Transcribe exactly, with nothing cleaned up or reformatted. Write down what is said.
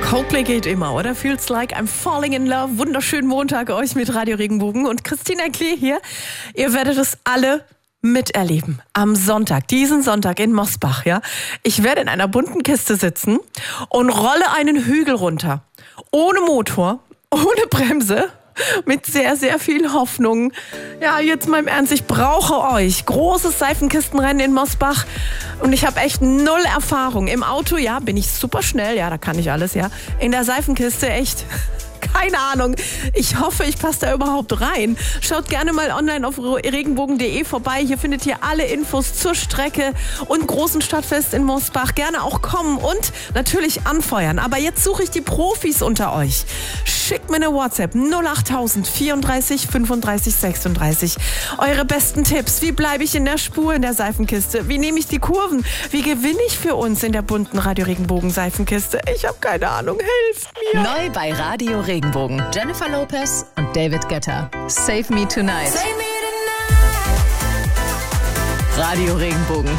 Coldplay geht immer, oder? Feels like I'm falling in love. Wunderschönen Montag euch mit Radio Regenbogen und Christina Klee hier. Ihr werdet es alle miterleben. Am Sonntag, diesen Sonntag in Mosbach, ja. Ich werde in einer bunten Kiste sitzen und rolle einen Hügel runter. Ohne Motor, ohne Bremse. Mit sehr, sehr viel Hoffnung. Ja, jetzt mal im Ernst, ich brauche euch. Großes Seifenkistenrennen in Mosbach. Und ich habe echt null Erfahrung. Im Auto, ja, bin ich super schnell. Ja, da kann ich alles, ja. In der Seifenkiste, echt... Keine Ahnung. Ich hoffe, ich passe da überhaupt rein. Schaut gerne mal online auf regenbogen punkt de vorbei. Hier findet ihr alle Infos zur Strecke und großen Stadtfest in Mosbach. Gerne auch kommen und natürlich anfeuern. Aber jetzt suche ich die Profis unter euch. Schickt mir eine WhatsApp null achttausend vierunddreißig fünfunddreißig sechsunddreißig. Eure besten Tipps. Wie bleibe ich in der Spur in der Seifenkiste? Wie nehme ich die Kurven? Wie gewinne ich für uns in der bunten Radio Regenbogen Seifenkiste? Ich habe keine Ahnung. Helft mir. Neu bei Radio Regenbogen. Jennifer Lopez und David Guetta. Save Me Tonight. Save me tonight. Radio Regenbogen.